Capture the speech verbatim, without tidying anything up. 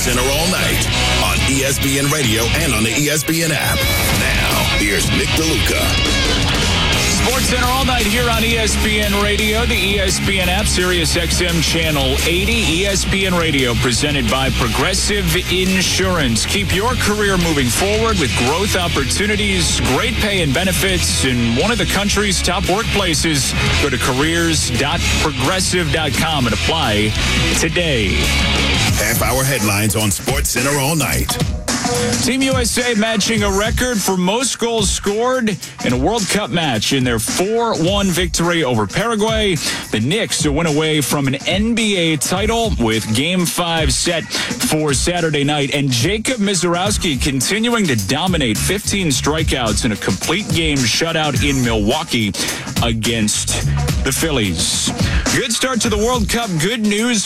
Center all night on E S P N Radio and on the E S P N app. Now, here's Nick DeLuca. Sports Center all night here on E S P N Radio, the E S P N app, Sirius X M Channel eighty. E S P N Radio presented by Progressive Insurance. Keep your career moving forward with growth opportunities, great pay and benefits in one of the country's top workplaces. Go to careers dot progressive dot com and apply today. Half-hour headlines on Sports Center all night. Team U S A matching a record for most goals scored in a World Cup match in their four one victory over Paraguay. The Knicks went away from an N B A title with Game five set for Saturday night. And Jacob Mizorowski continuing to dominate, fifteen strikeouts in a complete game shutout in Milwaukee against the Phillies. Good start to the World Cup. Good news